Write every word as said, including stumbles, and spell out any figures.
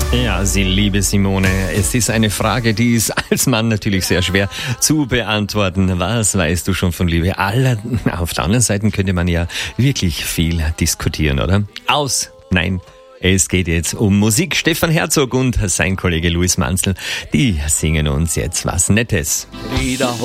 Ja, Sie, liebe Simone, es ist eine Frage, die ist als Mann natürlich sehr schwer zu beantworten. Was weißt du schon von Liebe? Aller, auf der anderen Seite könnte man ja wirklich viel diskutieren, oder? Aus, nein. Es geht jetzt um Musik. Stefan Herzog und sein Kollege Luis Manzel, die singen uns jetzt was Nettes. Wiederhol